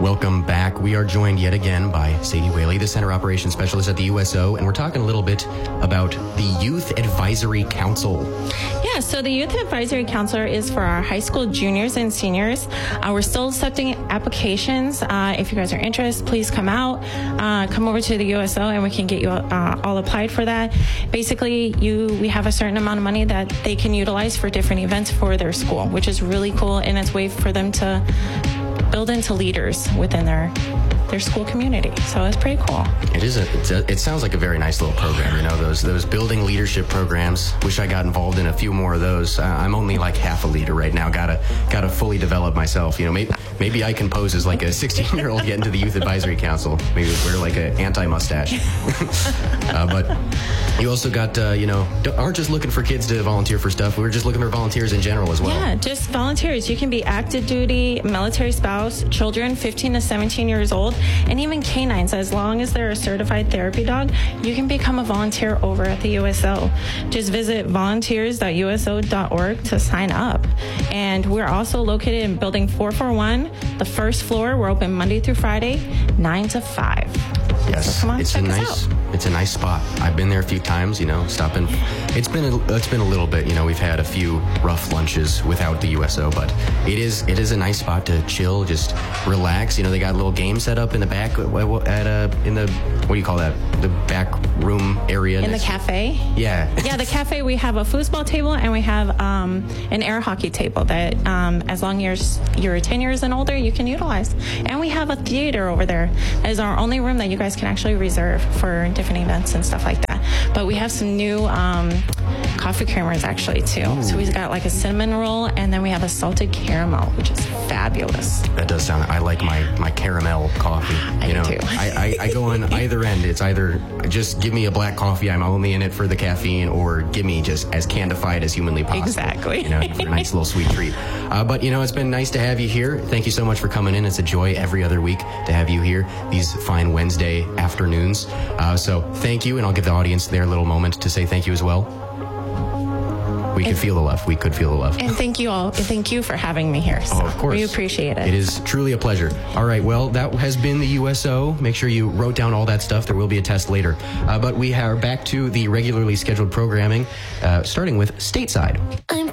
Welcome back. We are joined yet again by Sadie Whaley, the Center Operations Specialist at the USO, and we're talking a little bit about the Youth Advisory Council. Yeah, so the Youth Advisory Counselor is for our high school juniors and seniors. We're still accepting applications. If you guys are interested, please come out, come over to the USO, and we can get you all applied for that. Basically, we have a certain amount of money that they can utilize for different events for their school, which is really cool, and it's a way for them to build into leaders within their school community. So it's pretty cool. It sounds like a very nice little program, you know, those building leadership programs. Wish I got involved in a few more of those. I'm only like half a leader right now. Gotta fully develop myself. You know, maybe I can pose as like a 16-year-old getting to the Youth Advisory Council. Maybe wear like an anti-mustache. But you also got, aren't just looking for kids to volunteer for stuff. We're just looking for volunteers in general as well. Yeah, just volunteers. You can be active duty, military spouse, children 15 to 17 years old, and even canines. As long as they're a certified therapy dog, you can become a volunteer over at the USO. Just visit volunteers.uso.org to sign up. And we're also located in Building 441, the first floor. We're open Monday through Friday, 9 to 5. Yes, so come on, it's a nice spot. I've been there a few times, stopping. It's been a little bit, we've had a few rough lunches without the USO, but it is a nice spot to chill, just relax. They got a little game set up in the back in the, what do you call that? The back room area. In the cafe? Yeah. Yeah, the cafe, we have a foosball table and we have an air hockey table that as long as you're 10 years and older, you can utilize. And we have a theater over there. That is our only room that you guys can actually reserve for different events and stuff like that. But we have some new coffee creamers actually too. Ooh. So we've got like a cinnamon roll, and then we have a salted caramel, which is fabulous. That does sound. I like my caramel coffee. I do too. I go on either end. It's either just give me a black coffee, I'm only in it for the caffeine, or give me just as candified as humanly possible. Exactly. For a nice little sweet treat. But it's been nice to have you here. Thank you so much for coming in. It's a joy every other week to have you here these fine Wednesday afternoons. So thank you, and I'll give the audience their little moment to say thank you as well. We could feel the love. We could feel the love. And thank you all. Thank you for having me here. So of course. We appreciate it. It is truly a pleasure. All right. Well, that has been the USO. Make sure you wrote down all that stuff. There will be a test later. But we are back to the regularly scheduled programming, starting with Stateside.